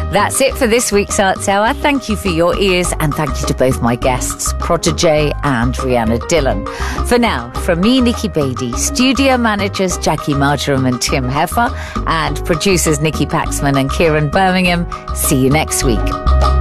That's it for this week's Arts Hour. Thank you for your ears, and thank you to both my guests, Protégé and Rhianna Dillon. For now, from me, Nikki Beattie, studio managers Jackie Marjoram and Tim Heffer, and producers Nikki Paxman and Kieran Birmingham. See you next week.